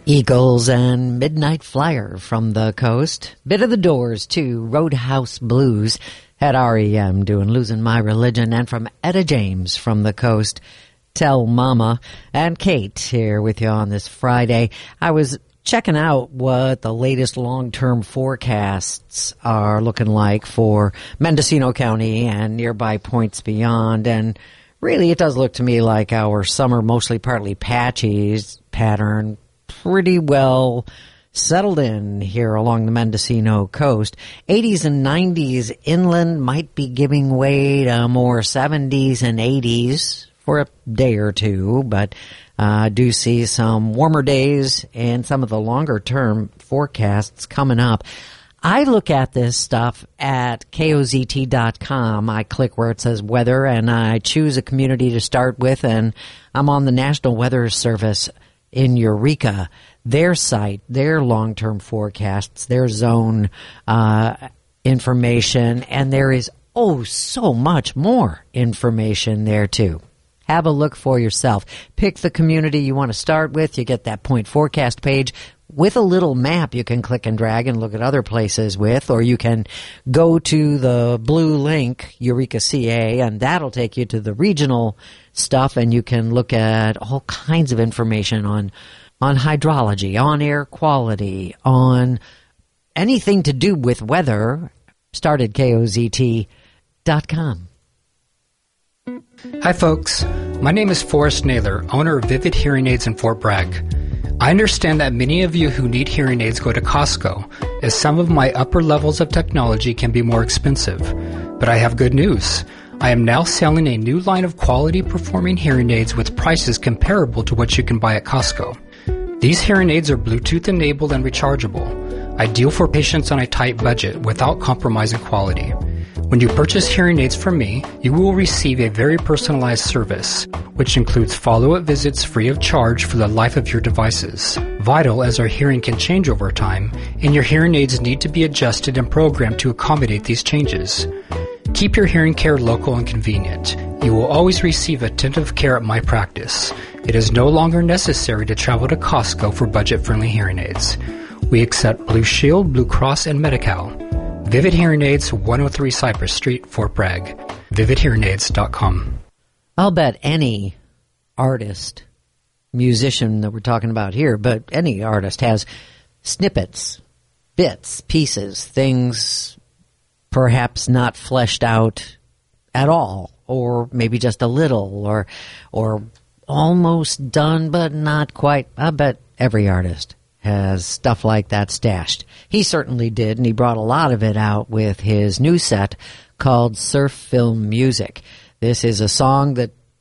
Eagles and Midnight Flyer from the coast. Bit of the Doors, too. Roadhouse Blues. Had REM doing Losing My Religion. And from Etta James from the coast, Tell Mama. And Kate here with you on this Friday. I was checking out what the latest long-term forecasts are looking like for Mendocino County and nearby points beyond. And really, it does look to me like our summer, mostly partly patchy pattern pretty well settled in here along the Mendocino coast. 80s and 90s inland might be giving way to more 70s and 80s for a day or two, but do see some warmer days and some of the longer term forecasts coming up. I look at this stuff at KOZT.com. I click where it says weather and I choose a community to start with, and I'm on the National Weather Service in Eureka, their site, their long-term forecasts, their zone information, and there is so much more information there too. Have a look for yourself. Pick the community you want to start with. You get that point forecast page with a little map you can click and drag and look at other places with, or you can go to the blue link, Eureka CA, and that'll take you to the regional stuff, and you can look at all kinds of information on hydrology, on air quality, on anything to do with weather. Start at KOZT.com. Hi folks, my name is Forrest Naylor, owner of Vivid Hearing Aids in Fort Bragg. I understand that many of you who need hearing aids go to Costco, as some of my upper levels of technology can be more expensive. But I have good news. I am now selling a new line of quality performing hearing aids with prices comparable to what you can buy at Costco. These hearing aids are Bluetooth enabled and rechargeable, ideal for patients on a tight budget without compromising quality. When you purchase hearing aids from me, you will receive a very personalized service, which includes follow-up visits free of charge for the life of your devices. Vital, as our hearing can change over time, and your hearing aids need to be adjusted and programmed to accommodate these changes. Keep your hearing care local and convenient. You will always receive attentive care at my practice. It is no longer necessary to travel to Costco for budget-friendly hearing aids. We accept Blue Shield, Blue Cross, and Medi-Cal. Vivid Hearing Aids, 103 Cypress Street, Fort Bragg. VividHearingAids.com. I'll bet any artist, musician that we're talking about here, but any artist has snippets, bits, pieces, things perhaps not fleshed out at all, or maybe just a little, or almost done but not quite. I bet every artist has stuff like that stashed. He certainly did, and he brought a lot of it out with his new set called Surf Film Music. This is a song that